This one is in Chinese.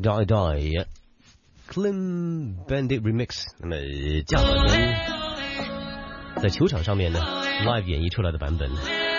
Die Die Clean Bandit Remix。那么这样在球场上面呢 live 演绎出来的版本